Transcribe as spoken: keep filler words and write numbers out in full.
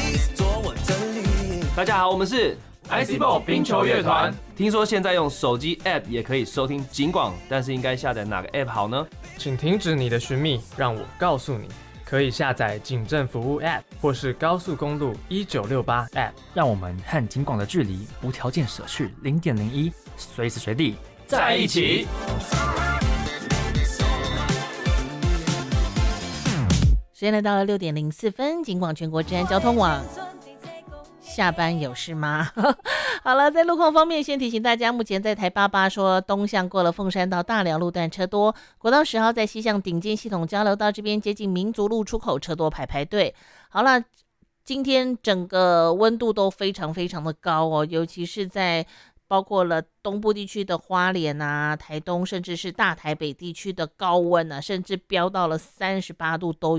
大家好，我们是 I C Ball 冰球乐团。 听说现在用手机 App 也可以收听警广，但是应该下载哪个 App 好呢？ 请停止你的寻觅，让我告诉你。可以下载警政服务 App 或是高速公路一九六八 App， 让我们和警广的距离无条件舍去零点零一，随时随地在一起。 时间来到了六点零四分，警广全国治安交通网。下班有事吗？好了，在路况方面，先提醒大家，目前在台八八说东向过了凤山到大寮路段车多，国道十号在西向顶尖系统交流道这边接近民族路出口车多排排队。好了，今天整个温度都非常非常的高哦，尤其是在包括了东部地区的花莲啊、台东，甚至是大台北地区的高温啊，甚至飙到了三十八度都有。